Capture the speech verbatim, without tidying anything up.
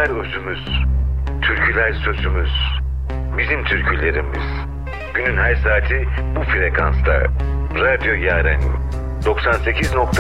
Şarkılar özümüz, türküler sözümüz, bizim türkülerimiz. Günün her saati bu frekansta. Radyo Yaren doksan sekiz nokta